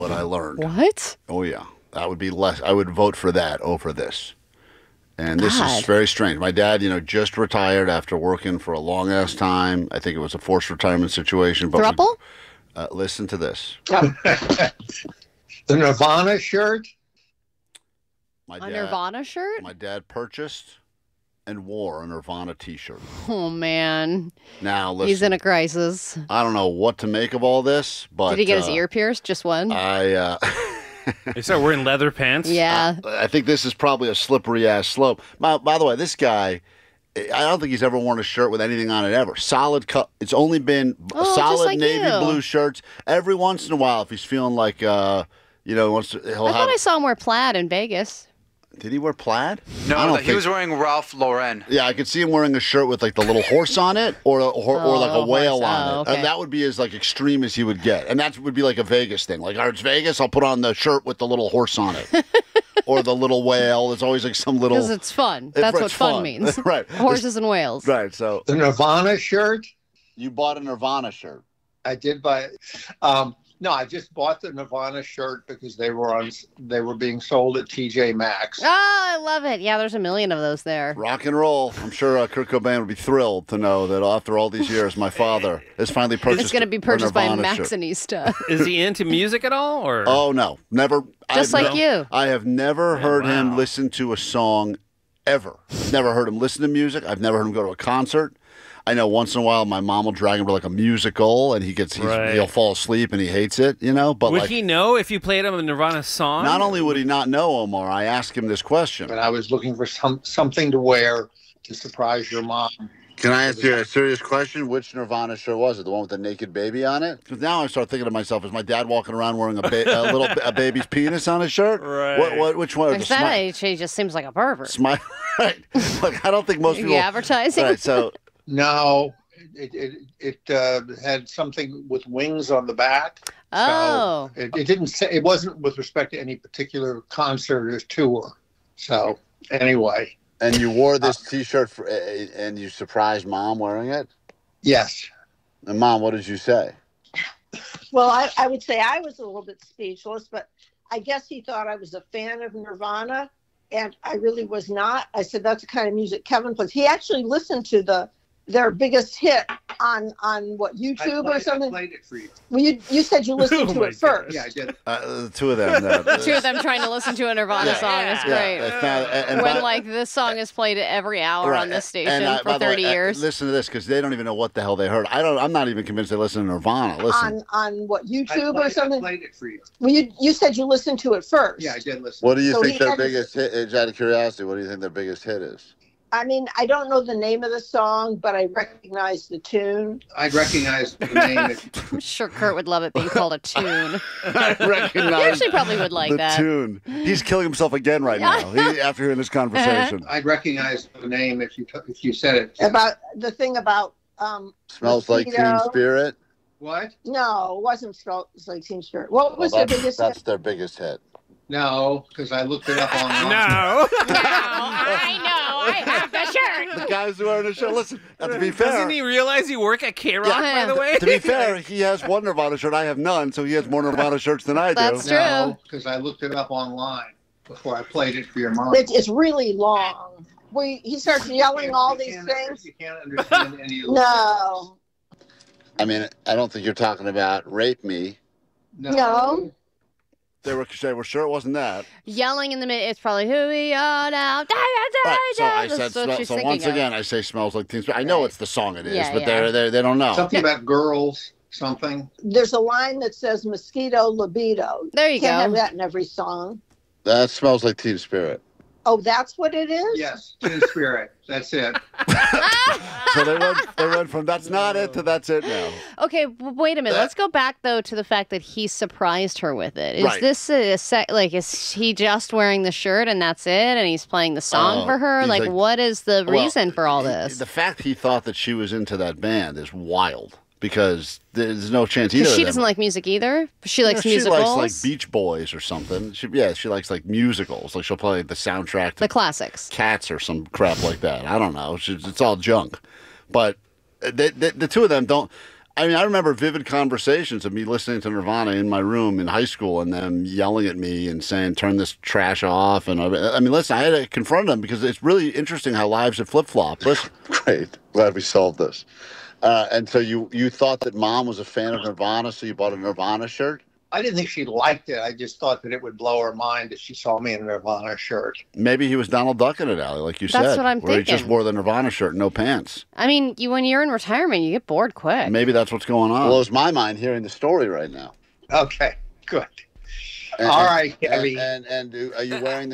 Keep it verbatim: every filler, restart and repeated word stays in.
what I learned. What? Oh, yeah. That would be less. I would vote for that over this. And this God. is very strange. My dad, you know, just retired after working for a long-ass time. I think it was a forced retirement situation. But Thruple? we- uh, listen to this. The Nirvana shirt? My A dad, Nirvana shirt? My dad purchased and wore a Nirvana T-shirt. Oh, man. Now, listen. He's in a crisis. I don't know what to make of all this, but... Did he get his uh, ear pierced? Just one? I... Uh, They start wearing leather pants. yeah. I think this is probably a slippery ass slope. By, by the way, this guy, I don't think he's ever worn a shirt with anything on it ever. Solid cut. It's only been Oh, just solid like navy you. blue shirts. Every once in a while, if he's feeling like, uh, you know, he wants to, he'll I have. thought I saw him wear plaid in Vegas. Did he wear plaid? I No, don't he think- was wearing Ralph Lauren. Yeah, I could see him wearing a shirt with like the little horse on it, or or, or like a Oh, whale horse. on Oh, it. okay. And that would be as like extreme as he would get, and that would be like a Vegas thing. Like, oh, it's Vegas, I'll put on the shirt with the little horse on it, or the little whale. There's always like some little. Because it's fun. It's- That's what it's fun, fun. means. Right. Horses and whales. Right. So The Nirvana shirt? you bought a Nirvana shirt. I did buy it. Um, no, I just bought the Nirvana shirt because they were on. They were being sold at T J Maxx. Oh, I love it. Yeah, there's a million of those there. Rock and roll. I'm sure uh, Kurt Cobain would be thrilled to know that after all these years, my father has finally purchased. It's going to be a purchased by Nirvana shirt. Maxinista. Is he into music at all? Or Oh no, never. Just I've like no- you. I have never heard him wow. listen to a song ever. I've never heard him listen to music. I've never heard him go to a concert. I know once in a while my mom will drag him to like a musical, and he gets he's, Right. he'll fall asleep and he hates it, you know. But would like, he know if you played him a Nirvana song? not only would he not know, Omar, I asked him this question. But I was looking for some something to wear to surprise your mom. Can I ask you a serious question? Which Nirvana shirt was it? The one with the naked baby on it? Because now I start thinking to myself, is my dad walking around wearing a, ba- a little a baby's penis on his shirt? Right. What? What? Which one? At The that smi- age, he just seems like a pervert. Smile. Right. Like, I don't think most Are people. you advertising? Right. So No, it it, it uh, had something with wings on the back. Oh. So it, it didn't say. It wasn't with respect to any particular concert or tour. So anyway, and you wore this T-shirt for, uh, and you surprised mom wearing it. yes. And mom, what did you say? Well, I, I would say I was a little bit speechless, but I guess he thought I was a fan of Nirvana, and I really was not. I said, that's the kind of music Kevin plays. He actually listened to the their biggest hit on on what, YouTube or something? I played it for you. Well, you you said you listened Oh to my it first. Yeah, I did. Uh, the two of them. Uh, The two of them trying to listen to a Nirvana Yeah. song is Yeah, great. it's not- and- and when by- like this song is played every hour Right, on this station and, uh, for by the way, thirty uh, years. listen to this, because they don't even know what the hell they heard. I don't. I'm not even convinced they listen to Nirvana. Listen. On on what, I YouTube played, or something? I played it for you. Well, you you said you listened to it first. Yeah, I did listen. What do you So think he their had to- biggest hit? Just out of curiosity, what do you think their biggest hit is? I mean, I don't know the name of the song, but I recognize the tune. I'd recognize the name. If, I'm sure Kurt would love it being called a tune. I He recognize actually probably would like the that. tune. He's killing himself again right now he, after hearing this conversation. I'd recognize the name if you if you said it. About the thing about um Smells like Teen Mosquito. Spirit. What? no, it wasn't Smells Like Teen Spirit. What Well, was their that's, biggest that's hit? their biggest hit. No, because I looked it up online. No. I know. I have the shirt. The guys who are in the show. Listen, uh, to be fair, Doesn't he realize you work at K Rock, Yeah. by the way? to be fair, he has one Nirvana shirt. I have none, so he has more Nirvana shirts than I do. That's true. No, because I looked it up online before I played it for your mom. It, it's really long. We he starts yelling all You these can't- things. You can't understand any of it. No, I mean, I don't think you're talking about Rape Me. no. They were, they were sure it wasn't that. Yelling in the mid, it's probably who we are now. Right, so I That's said, what smell, she's so thinking once of. again, I say smells like Teen Spirit. I know Right. it's the song it is, Yeah, but yeah. they're, they they don't know. Something about girls. Something. There's a line that says mosquito libido. There you Can't have go. that in every song. That smells like Teen Spirit. Oh, that's what it is? Yes, Teen Spirit. That's it. So they went, they went from that's not it to that's it now. Okay, w- wait a minute. Let's go back though to the fact that he surprised her with it. Is Right. this a sec- like is he just wearing the shirt and that's it, and he's playing the song Oh, for her? he's Like, like- what is the Well, reason for all he- this? The fact he thought that she was into that band is wild because there's no chance either. Because she of them- doesn't like music either. She likes No, musicals. She likes like Beach Boys or something. She, yeah, she likes like musicals. Like she'll play the soundtrack to the classics. Cats or some crap like that. I don't know. She's, it's all junk. But the, the, the two of them don't. I mean, I remember vivid conversations of me listening to Nirvana in my room in high school and them yelling at me and saying, turn this trash off. And I, I mean, listen, I had to confront them because it's really interesting how lives have flip-flopped. Listen. Great. Glad we solved this. Uh, and so you, you thought that Mom was a fan of Nirvana, so you bought a Nirvana shirt? I didn't think she liked it. I just thought that it would blow her mind if she saw me in a Nirvana shirt. Maybe he was Donald Duck in it, Allie, like you That's said. what I'm where thinking. he just wore the Nirvana shirt, no pants. I mean, you when you're in retirement, you get bored quick. Maybe that's what's going on. Blows my mind hearing the story right now. Okay, good. And, All right, and, Kevin. And, and, and are you wearing the